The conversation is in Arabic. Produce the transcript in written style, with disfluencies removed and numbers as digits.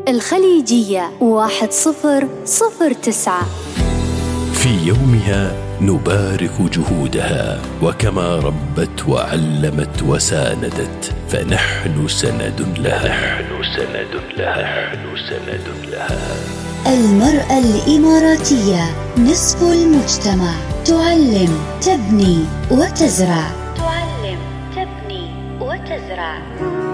الخليجية 1009. في يومها نبارك جهودها، وكما ربت وعلمت وساندت فنحن سند لها. المرأة الإماراتية نصف المجتمع، تعلم تبني وتزرع.